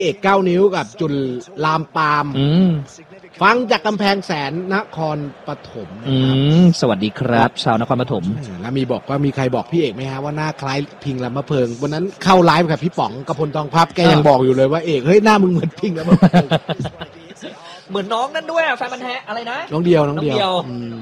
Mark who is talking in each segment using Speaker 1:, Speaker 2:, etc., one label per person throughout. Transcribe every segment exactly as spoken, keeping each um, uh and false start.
Speaker 1: เอกเก้านิ้วกับจุลลามปามฟังจากกำแพงแสนนครปฐมนะครับ
Speaker 2: สวัสดีครับชาวนครปฐม
Speaker 1: แล้วมีบอกว่ามีใครบอกพี่เอกไหมฮะว่าหน้าคล้ายพิงลำมะเพิงวันนั้นเข้าไลฟ์กับพี่ป๋องกพลทองพับแกยังบอกอยู่เลยว่าเอกเฮ้ยหน้ามึงเหมือนพิงลำมะเพิง
Speaker 2: เหมือนน้องนั่นด้วยแฟนมันแท้อะไรนะ
Speaker 1: น้องเดียวน้องเดียว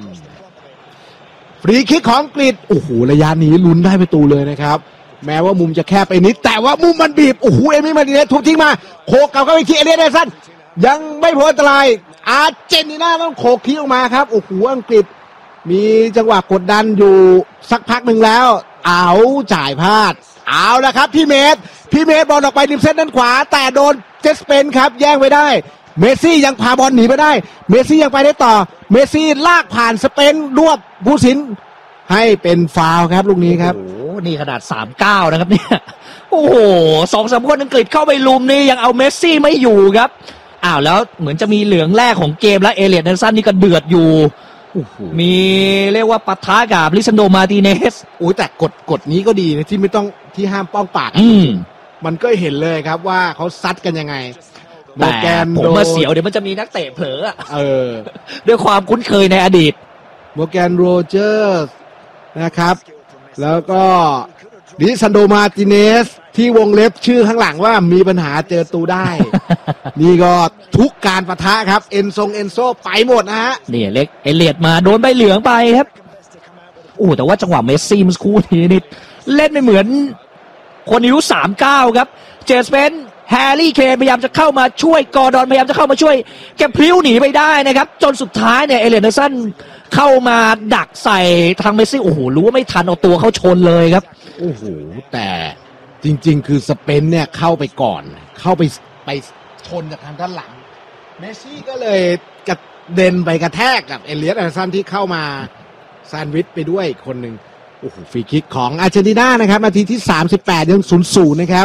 Speaker 1: ฟรีคิกของอังกฤษโอ้โหระยะนี้ลุ้นได้ประตูเลยนะครับแม้ว่ามุมจะแคบไปนิดแต่ว่ามุมมันบีบโอ้โหเอมิมาร์ติเนสทุบทิ้งมาโคกลับเข้าไปที่เอเลียด เดสันยังไม่พ้นอันตรายอาร์เจนตินาต้องโขกทิ้งออกมาครับโอ้โหอังกฤษมีจังหวะกดดันอยู่สักพักหนึ่งแล้วเอาจ่ายพลาดเอาละครับพี่เมธพี่เมธบอลออกไปริมเส้นด้านขวาแต่โดนเจสเปนครับแย่งไปได้เมสซี่ยังพาบอลหนีไปได้เมสซี่ยังไปได้ต่อเมสซี่ลากผ่านสเปนรวบผู้สินให้เป็นฟาวล์ครับลูกนี้ครับ
Speaker 2: โอ้โหนี่ขนาดสามสิบเก้านะครับเนี่ยโอ้โหสองสามคนอังกฤษเข้าไปลุมนี่ยังเอาเมสซี่ไม่อยู่ครับอ้าวแล้วเหมือนจะมีเหลืองแรกของเกมแล้วเอเลียด เดสันนี่ก็เดือดอยู่มีเรียกว่าปะทะกับลิซันโด มาร์ติเนส
Speaker 1: โอ้ยแต่กฎกฎนี้ก็ดีนะที่ไม่ต้องที่ห้ามป้องปากมันก็เห็นเลยครับว่าเขาซัดกันยังไง
Speaker 2: แต่ผมมาเสียวเดี๋ยวมันจะมีนักเตะเผลอ
Speaker 1: เออ
Speaker 2: ด้วยความคุ้นเคยในอดีต
Speaker 1: โมแกนโรเจอร์นะครับแล้วก็ลิซันโด มาร์ติเนสที่วงเล็บชื่อข้างหลังว่ามีปัญหาเจอตูได้ นี่ก็ทุกการปะทะครับเอ็นซงเอ็นโซไปหมดนะฮะ
Speaker 2: นี่เล็กเอเลียดมาโดนใบเหลืองไปครับโอ้แต่ว่าจังหวะเมสซี่มันคู่นี้นี่เล่นไม่เหมือนคนอายุสามสิบเก้าครับเจสเปนแฮร์รี่เคนพยายามจะเข้ามาช่วยกอร์ดอนพยายามจะเข้ามาช่วยแกพลิ้วหนีไปได้นะครับจนสุดท้ายเนี่ยเอเลียด เดสันเข้ามาดักใส่ทางเมสซี่โอ้โหรู้ว่าไม่ทันเอาตัวเข้าชนเลยครับ
Speaker 1: โอ้โหแต่จริงๆคือสเปนเนี่ยเข้าไปก่อนเข้าไปไปชนจากทางด้านหลังเมสซี่ก็เลยกระเด็นไปกระแทกกับเอเลียด เดสันที่เข้ามาแซนด์วิชไปด้วยคนหนึ่งโอ้โหฟรีคิกของอาร์เจนตินานะครับนาทีที่สามสิบแปดยัง ศูนย์ศูนย์ นะครับ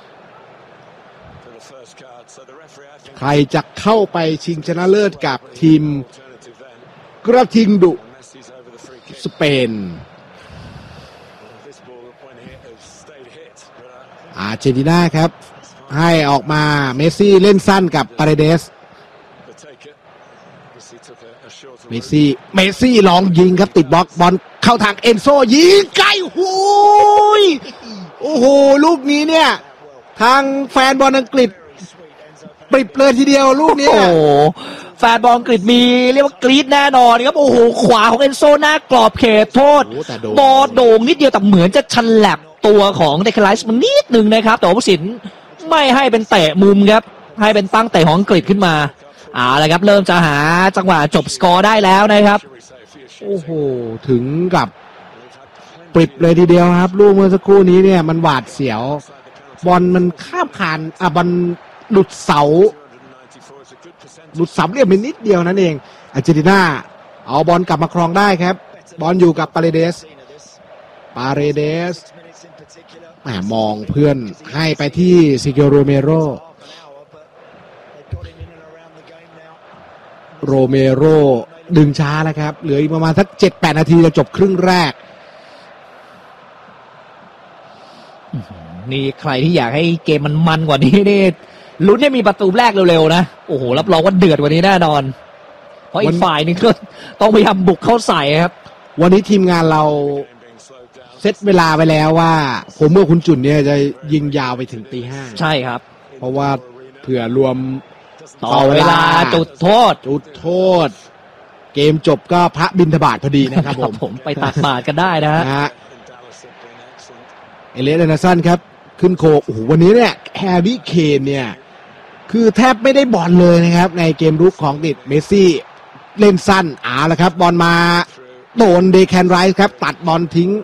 Speaker 1: ใครจะเข้าไปชิงชนะเลิศกับทีมกระทิงดุสเปนอาร์เจนตินาครับให้ออกมาเมสซี่เล่นสั้นกับปาเรเดสเมสซี่เมสซี่ลองยิงครับติดบล็อกบอลเข้าทางเอนโซยิงไกลหูยโอ้โหลูกนี้เนี่ยทางแฟนบอลอังกฤษปริบเลยทีเดียวลูกนี้
Speaker 2: โอ้โหแฟนบอลอังกฤษมีเรียกว่ากรี๊ดแน่นอนครับโอ้โหขวาของเอนโซหน้ากรอบเขตโทษบอลโด่งนิดเดียวแต่เหมือนจะฉลับตัวของเดคไลส์มันนิดนึงนะครับแต่ว่าผู้สินไม่ให้เป็นเตะมุมครับให้เป็นตั้งเตะของอังกฤษขึ้นมาเอาละครับเริ่มจะหาจังหวะจบสกอร์ได้แล้วนะครับ
Speaker 1: โอ้โหถึงกับปริบเลยทีเดียวครับลูกเมื่อสักครู่นี้เนี่ยมันหวาดเสียวบอลมันข้ามคานอ่ะบอลหลุดเสาหลุดสามเหลี่ยมไปนิดเดียวนั่นเองอาร์เจนตินาเอาบอลกลับมาครองได้ครับบอลอยู่กับปาเรเดสปาเรเดสมองเพื่อนให้ไปที่ซิเกโรเมโรโรเมโรดึงช้าแล้วครับเหลืออีกประมาณสัก เจ็ดแปด นาทีจะจบครึ่งแรก
Speaker 2: นี่ใครที่อยากให้เกมมันมันกว่านี้นี่ลุ้นให้มีประตูแรกเร็วๆนะโอ้โหรับรองว่าเดือดกว่านี้แน่นอนเพราะอีกฝ่ายนึงก็ต้องพยายามบุกเข้าใส่ครับ
Speaker 1: วันนี้ทีมงานเราเซตเวลาไปแล้วว่าผมเมื่อคุณจุนเนี่ยจะยิงยาวไปถึงตีห้า
Speaker 2: ใช่ครับ
Speaker 1: เพราะว่าเผื่อรวม
Speaker 2: ต่อเวลาจุดโทษ
Speaker 1: จุดโทษเกมจบก็พระบิณฑบาตพอดีนะครับผม
Speaker 2: ผมไปตักบาตรกันได้นะฮะ
Speaker 1: เอเลียด เดสันครับขึ้นโคโอ้โหวันนี้เนี่ยแฮร์รี่เคนเนี่ยคือแทบไม่ได้บอลเลยนะครับในเกมรุกของติดเมสซี่เล่นสั้นอ่าแล้วครับบอลมาโดนเดแคนไรส์ครับตัดบอลทิ้ง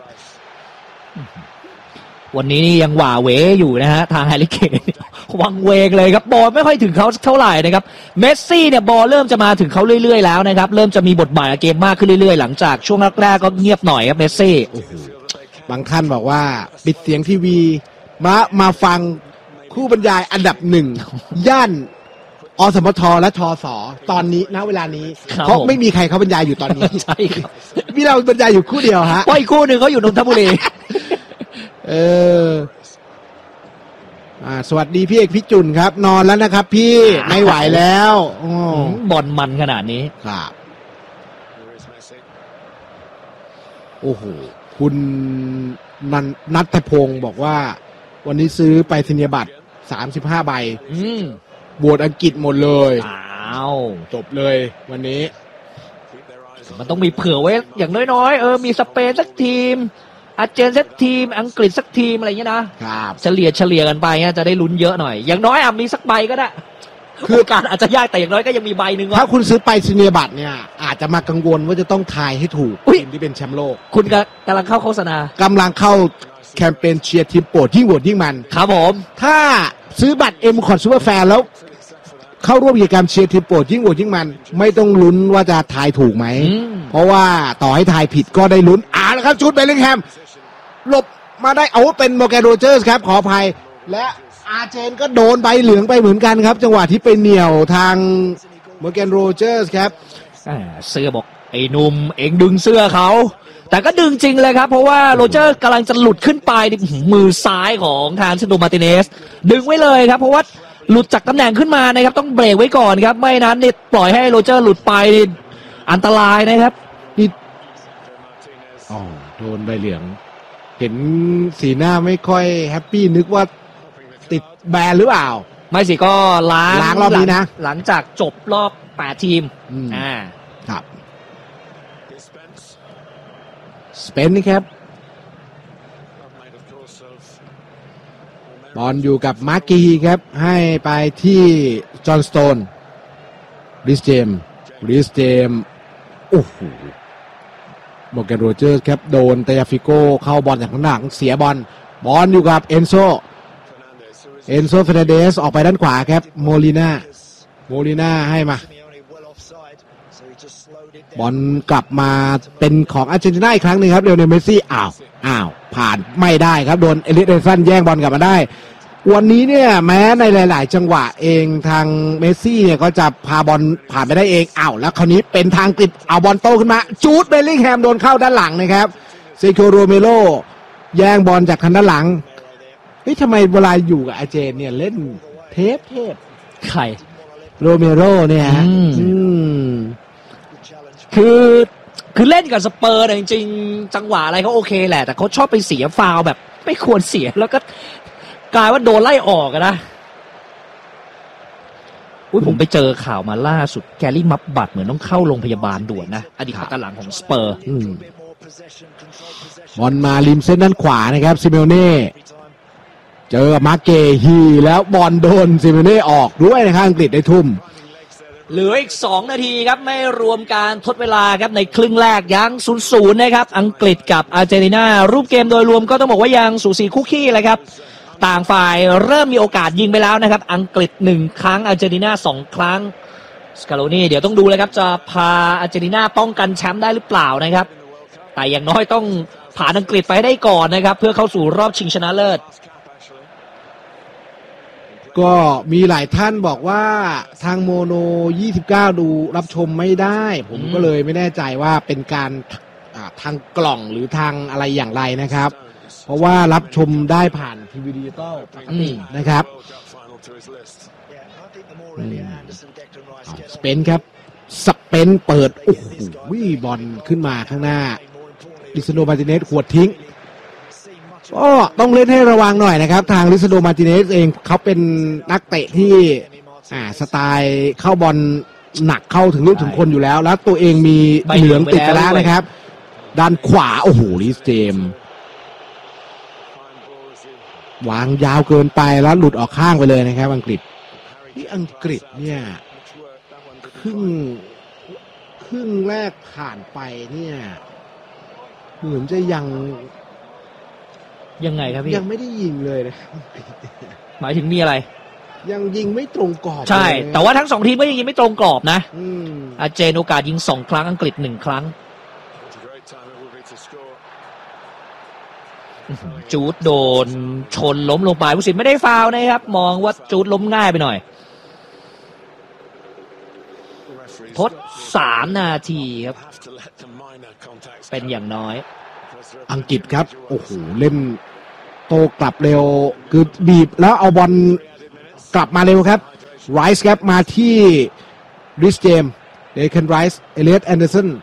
Speaker 2: วันนี้นี่ยังหว่าเหวอยู่นะฮะทางแฮร์รี่เคนวังเวงเลยครับบอลไม่ค่อยถึงเขาเท่าไหร่นะครับเมสซี่เนี่ยบอลเริ่มจะมาถึงเขาเรื่อยๆแล้วนะครับเริ่มจะมีบทบาทเกมมากขึ้นเรื่อยๆหลังจากช่วงแรกๆก็เงียบหน่อยครับเมสซี่
Speaker 1: บางท่านบอกว่าปิดเสียงทีวีมามาฟังคู่บรรยายอันดับหนึ่งย่านอสมทและทสตอนนี้ณเวลานี้เพราะไม่มีใครเขาบรรยายอยู่ตอนนี้
Speaker 2: ใช่ครับ
Speaker 1: มีเราบรรยายอยู่คู่เดียวฮะ
Speaker 2: เพราะอีกคู่หนึ่งเขาอยู่นนทบุรี
Speaker 1: เอออ่าสวัสดีพี่เอกพี่จุนครับนอนแล้วนะครับพี่ไม่ไหวแล้วโอ้
Speaker 2: บอลมันขนาดนี้
Speaker 1: ครับโอ้โหคุณนันนัทพงศ์บอกว่าวันนี้ซื้อไปธนิยบัตรสามสิบห้าใบ
Speaker 2: อืม
Speaker 1: บวชอังกฤษหมดเลย
Speaker 2: อ้าว
Speaker 1: จบเลยวันนี้
Speaker 2: มันต้องมีเผื่อไว้อย่างน้อยๆเออมีสเปนสักทีมอาร์เจนสักทีมอังกฤษสักทีมอะไรอย่างเงี้ยนะครับเฉลี่ยเฉลี่ยกันไปเงี้ยจะได้ลุ้นเยอะหน่อยอย่างน้อยอ่ะมีสักใบก็ได้คือการอาจจะยากแต่อย่างน้อยก็ยังมีใบหนึ่ง
Speaker 1: ถ้าคุณซื้อไปธนิยบัตรเนี่ยอาจจะมากังวลว่าจะต้องทายให้ถูกทีมที่เป็นแชมป์โลก
Speaker 2: คุณกำลังเข้าโฆษณาก
Speaker 1: ำลังเข้าแคมเปญเชียร์ทีมโปรดยิ่งโหวตยิ่งมัน
Speaker 2: ครับผม
Speaker 1: ถ้าซื้อบัตรเอ็มคอร์ดซูเปอร์แฟร์แล้วเข้าร่วมกิจกรรมเชียร์ทีมโปรดยิ่งโหวตยิ่งมันไม่ต้องลุ้นว่าจะทายถูกไหมเพราะว่าต่อให้ทายผิดก็ได้ลุ้นอ่าแล้วครับชุดเบลลิงแฮมหลบมาได้เอาเป็นโมแกนโรเจอร์สครับขออภัยและอาร์เจนก็โดนใบเหลืองไปเหมือนกันครับจังหวะที่ไปเหนี่ยวทางโมแกนโรเจอร์สครับ
Speaker 2: เสื้อบอกไอ้หนุ่มเอ็งดึงเสื้อเขาแต่ก็ดึงจริงเลยครับเพราะว่าโรเจอร์กำลังจะหลุดขึ้นไปมือซ้ายของทางเซนโดมาร์ติเนสดึงไว้เลยครับเพราะว่าหลุดจากตำแหน่งขึ้นมานะครับต้องเบรกไว้ก่อนครับไม่นั้นนี่ปล่อยให้โรเจอร์หลุดไปอันตรายนะครับ
Speaker 1: นี่อ๋อโดนใบเหลืองเห็นสีหน้าไม่ค่อยแฮปปี้นึกว่าติดแบนหรือเปล่า
Speaker 2: ไม่สิก็ล้าง
Speaker 1: ล้างรอบนี้นะ
Speaker 2: หลังจากจบรอบแปดทีมอ่า
Speaker 1: ครับสเปนนี่ครับบอลอยู่กับมาร์กีครับให้ไปที่จอห์นสโตนริสเจมริสเจมโอ้โหโมแกนโรเจอร์ครับโดนเตยาฟิโก้เข้าบอลจากข้างหลังเสียบอลบอลอยู่กับเอนโซเอนโซเฟรเดสออกไปด้านขวาครับโมลิน่าโมลิน่าให้มาบอลกลับมาเป็นของอาร์เจนตินาอีกครั้งหนึ่งครับเรอัลเมสซี่อ้าวอ้าวผ่านไม่ได้ครับโดนเอลิสเดซันแย่งบอลกลับมาได้วันนี้เนี่ยแม้ในหลายๆจังหวะเองทางเมสซี่เนี่ยก็จะพาบอลผ่านไปได้เองอ้าวแล้วคราวนี้เป็นทางติดเอาบอลโตขึ้นมาจูดเบลลิงแฮมโดนเข้าด้านหลังนะครับเซโคโรเมโลแย่งบอลจากทางด้านหลังเฮ้ยทำไมเวลาอยู่กับอาร์เจนเนี่ยเล่นเทปเทป
Speaker 2: ใคร
Speaker 1: โรเมโรเนี่ยฮะ
Speaker 2: คือคือเล่นกับสเปอร์จริงๆจังหวะอะไรเขาโอเคแหละแต่เขาชอบไปเสียฟาวแบบไม่ควรเสียแล้วก็กลายว่าโดนไล่ออกนะอุ้ยผมไปเจอข่าวมาล่าสุดแกรี่มับบัตเหมือนต้องเข้าโรงพยาบาลด่วนนะอดีตกองหลังของสเปอร์
Speaker 1: บอลมาริมเส้นด้านขวานะครับซิเมโอเน่เจอมาร์เกฮีแล้วบอลโดนซิเมโอเน่ออกด้วยนะครับอังกฤษได้ทุ่ม
Speaker 2: เหลืออีกสองนาทีครับไม่รวมการทดเวลาครับในครึ่งแรกยัง ศูนย์ศูนย์ นะครับอังกฤษกับอาร์เจนตินารูปเกมโดยรวมก็ต้องบอกว่ายังสูสีคู่ขี้เลยครับต่างฝ่ายเริ่มมีโอกาสยิงไปแล้วนะครับอังกฤษหนึ่งครั้งอาร์เจนตินาสองครั้งสกาโลนีเดี๋ยวต้องดูเลยครับจะพาอาร์เจนตินาป้องกันแชมป์ได้หรือเปล่านะครับแต่อย่างน้อยต้องผ่านอังกฤษไปได้ก่อนนะครับเพื่อเข้าสู่รอบชิงชนะเลิศ
Speaker 1: ก็มีหลายท่านบอกว่าทางโมโนยี่สิบเก้าดูรับชมไม่ได้ผมก็เลยไม่แน่ใจว่าเป็นการทางกล่องหรือทางอะไรอย่างไรนะครับเพราะว่ารับชมได้ผ่านทีวีดิจิตอลปกตินะครับสเปนครับสเปนเปิดโอ้โหบอลขึ้นมาข้างหน้าลิซาโดมาร์ติเนสขวดทิ้งก็ต้องเล่นให้ระวังหน่อยนะครับทางลิซาโดมาร์ติเนสเองเขาเป็นนักเตะที่อ่าสไตล์เข้าบอลหนักเข้าถึงลูกถึงคนอยู่แล้วแล้วตัวเองมีเหลืองติดไปแล้วนะครับด้านขวาโอ้โหลิสเจมวางยาวเกินไปแล้วหลุดออกข้างไปเลยนะครับอังกฤษที่อังกฤษเนี่ยครึ่งครึ่งแรกผ่านไปเนี่ยเหมือนจะยัง
Speaker 2: ยังไงครับพี่
Speaker 1: ยังไม่ได้ยิงเลยนะ
Speaker 2: หมายถึงมีอะไร
Speaker 1: ยังยิงไม่ตรงกรอบ
Speaker 2: ใช่แต่ว่าทั้งสองทีมก็ยังยิงไม่ตรงกรอบนะอาร์เจนโอกาสยิงสองครั้งอังกฤษหนึ่งครั้งจูดโดนชนล้มลงไปผู้สินไม่ได้ฟาวล์นะครับมองว่าจูดล้มง่ายไปหน่อยทดสามนาทีครับเป็นอย่างน้อย
Speaker 1: อังกฤษครับโอ้โหเล่นโตกลับเร็วคือบีบแล้วเอาบอลกลับมาเร็วครับไรส์ครับมาที่ริชเจมส์เดคันไรส์เอเลียตแอนเดอร์สัน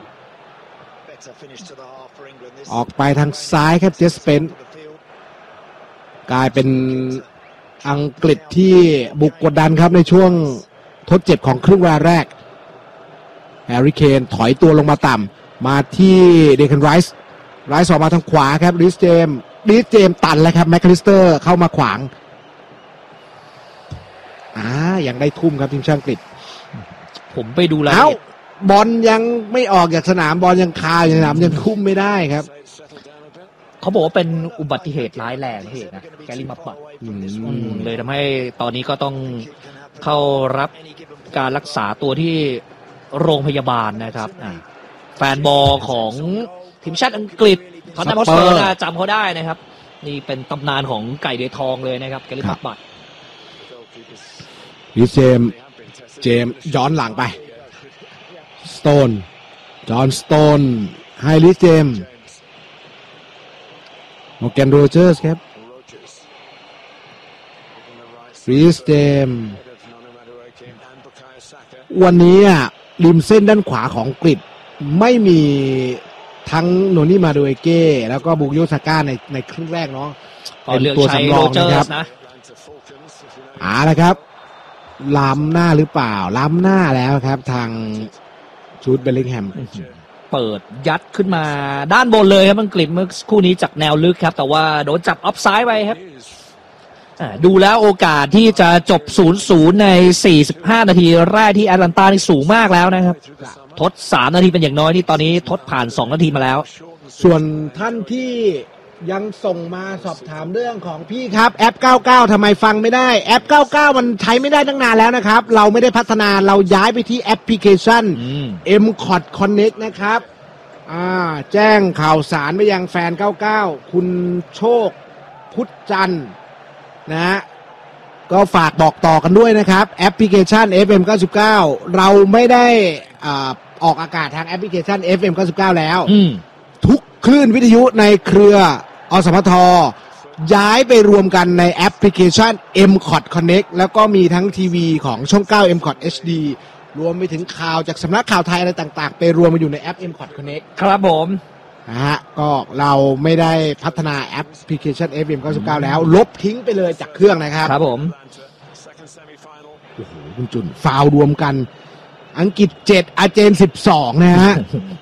Speaker 1: ออกไปทางซ้ายครับเจสเปนกลายเป็นอังกฤษที่บุกกดดันครับในช่วงทดเจ็บของครึ่งเวลาแรกแฮร์รี่เคนถอยตัวลงมาต่ำมาที่เดคันไรส์ไรส์ออกมาทางขวาครับริชเจมส์ริชเจมส์ตันแล้วครับแมคคาลิสเตอร์เข้ามาขวางอ่ายังได้ทุ่มครับทีมชาติอังกฤษ
Speaker 2: ผมไปดูแล้ว
Speaker 1: บอลยังไม่ออกจากสนามบอลยังคาอยู่ในสนามยังทุ่มไม่ได้ครับ
Speaker 2: เขาบอกว่าเป็นอุบัติเหตุร้ายแรงเหตุนะแกลิมาปัดเลยทำให้ตอนนี้ก็ต้องเข้ารับการรักษาตัวที่โรงพยาบาลนะครับแฟนบอลของทีมชาติอังกฤษทอนนัมฮอตสเปอร์จำเขาได้นะครับนี่เป็นตำนานของไก่เดทองเลยนะครับแกลิมาปัด
Speaker 1: ลิเจมเจมย้อนหลังไปสโตนจอห์นสโตนให้ลิเจมโมแกนโรเจอร์สครับลิเจมวันนี้อ่ะริมเส้นด้านขวาของอังกฤษไม่มีทั้งโนนี่มาโดเอเก้แล้วก็บุกโยซาก้าในในครึ่งแรกเนาะ
Speaker 2: เป็นตัวสำรองนะครับ
Speaker 1: อ่าแล้วครับล้ำหน้าหรือเปล่าล้ำหน้าแล้วครับทางจูดเบลลิงแฮม
Speaker 2: เปิดยัดขึ้นมาด้านบนเลยครับอังกฤษเมื่อคู่นี้จากแนวลึกครับแต่ว่าโดนจับออฟไซด์ไปครับดูแล้วโอกาสที่จะจบ ศูนย์ศูนย์ ในสี่สิบห้านาทีแรกที่แอตแลนตานี่สูงมากแล้วนะครับทดสามนาทีเป็นอย่างน้อยนี่ตอนนี้ทดผ่านสองนาทีมาแล้ว
Speaker 1: ส่วนท่านที่ยังส่งมาสอบถามเรื่องของพี่ครับแอปเก้าสิบเก้าทำไมฟังไม่ได้แอปเก้าสิบเก้ามันใช้ไม่ได้ตั้งนานแล้วนะครับเราไม่ได้พัฒนาเราย้ายไปที่แอปพลิเคชัน เอ็ม คอท Connect นะครับอ่าแจ้งข่าวสารไปยังแฟนเก้าสิบเก้าคุณโชคพุทธจันทร์นะฮะก็ฝากบอกต่อกันด้วยนะครับแอปพลิเคชัน เอฟ เอ็ม เก้าสิบเก้าเราไม่ได้อ่าออกอากาศทางแอปพลิเคชัน เอฟ เอ็ม เก้าสิบเก้าแล้วทุกคลื่นวิทยุในเครืออสมทย้ายไปรวมกันในแอปพลิเคชัน เอ็ม คอท Connect แล้วก็มีทั้งทีวีของช่องเก้า เอ็ม คอท เอช ดี รวมไปถึงข่าวจากสำนักข่าวไทยอะไรต่างๆไปรวมมาอยู่ในแอป เอ็ม คอท Connect
Speaker 2: ครับผม
Speaker 1: นะฮะก็เราไม่ได้พัฒนาแอปพลิเคชัน เอฟ เอ็ม เก้าสิบเก้าแล้วลบทิ้งไปเลยจากเครื่องนะครับ
Speaker 2: ครับผม
Speaker 1: โอ้โหคุณจุนฟาวรวมกันอังกฤษเจ็ดอาร์เจนสิบสองนะฮะ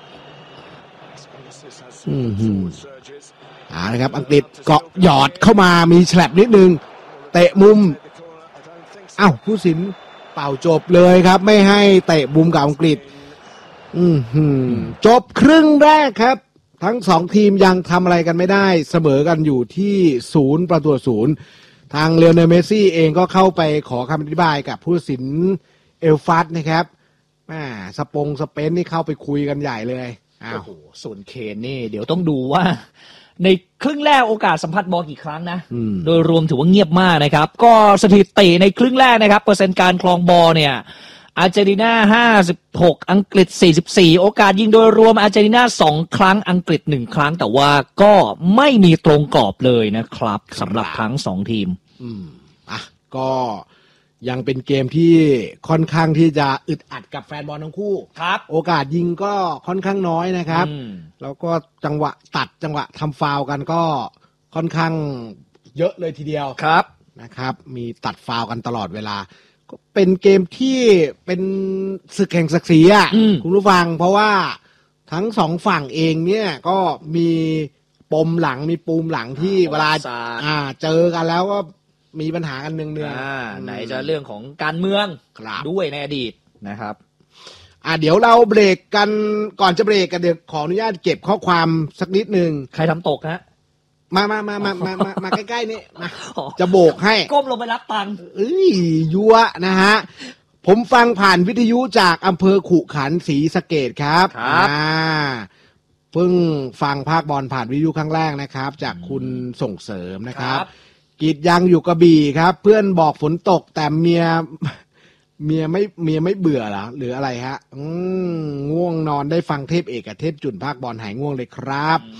Speaker 1: อืมฮึอ่านะครับอังกฤษเกาะหยอดเข้ามามีแฉลบนิดนึงเตะมุมอ้าวผู้สินเป่าจบเลยครับไม่ให้เตะมุมกับอังกฤษอืมฮึจบครึ่งแรกครับทั้งสองทีมยังทำอะไรกันไม่ได้เสมอกันอยู่ที่ศูนย์ประตูศูนย์ทางเลโอเนลเมสซี่เองก็เข้าไปขอคำอธิบายกับผู้ตัดสินเอลฟัสนะครับแม่สปงสเปนนี่เข้าไปคุยกันใหญ่เลยอ้าว
Speaker 2: โอ้โหส่วนเคนนี่เดี๋ยวต้องดูว่าในครึ่งแรกโอกาสสัมผัสบอลกี่ครั้งนะโดยรวมถือว่าเงียบมากนะครับก็สถิติในครึ่งแรกนะครับเปอร์เซ็นต์การครองบอลเนี่ยอาร์เจนตินาห้าสิบหกอังกฤษสี่สิบสี่โอกาสยิงโดยรวมอาร์เจนตินาสองครั้งอังกฤษหนึ่งครั้งแต่ว่าก็ไม่มีตรงกรอบเลยนะครับสำหรับทั้งสองทีม
Speaker 1: อืมอ่ะก็ยังเป็นเกมที่ค่อนข้างที่จะอึดอัดกับแฟนบอลทั้งคู่
Speaker 2: ครับ
Speaker 1: โอกาสยิงก็ค่อนข้างน้อยนะครับแล้วก็จังหวะตัดจังหวะทำฟาวล์กันก็ค่อนข้างเยอะเลยทีเดียว
Speaker 2: ครับ
Speaker 1: นะครับมีตัดฟาวล์กันตลอดเวลาก็เป็นเกมที่เป็นศึกแห่งศักดิ์ศรีอ่ะคุณผู้ฟังเพราะว่าทั้งสองฝั่งเองเนี่ยก็มีปมหลังมีปูมหลังที่เวลาอ่าเจอกันแล้วก็มีปัญหากันเนือง
Speaker 2: ๆไหนจะเรื่องของการเมืองด้วยในอดีตนะครับ
Speaker 1: อ่าเดี๋ยวเราเบรกกันก่อนจะเบรกกันเดี๋ยวขออนุญาตเก็บข้อความสักนิดนึง
Speaker 2: ใครทำตกฮะ
Speaker 1: มามามามามามามาใกล้ๆนี่มาจะโบกให้
Speaker 2: ก้มลงไปรับตังค์
Speaker 1: เอ้ยยั่วนะฮะผมฟังผ่านวิทยุจากอำเภอขุขันธ์ศรีสะเกษครับ
Speaker 2: ครับ
Speaker 1: อ่าเพิ่งฟังภาคบอลผ่านวิทยุครั้งแรกนะครับจากคุณส่งเสริมนะครับกีดยังอยู่กระบี่ครับเพื่อนบอกฝนตกแต่เมียเมียไม่เมียไม่เบื่อเหรอหรืออะไรฮะอืมง่วงนอนได้ฟังเทพเอกกับเทพจุนภาคบอลหายง่วงเลยครับ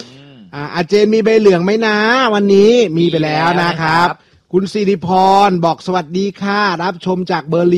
Speaker 1: อ่าอาเจนมีใบเหลืองไหมนะวันนี้มีไปแล้วนะครับ คุณสิริพรบอกสวัสดีค่ะรับชมจากเบอร์ลิน